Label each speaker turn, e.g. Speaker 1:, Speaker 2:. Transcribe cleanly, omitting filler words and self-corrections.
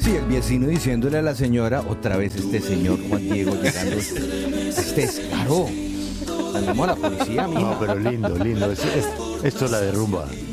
Speaker 1: Sí, el vecino diciéndole a la señora, otra vez este señor Juan Diego llegando. Este es caro. Llamamos a la policía, mija.
Speaker 2: No, pero lindo. Esto la derrumba.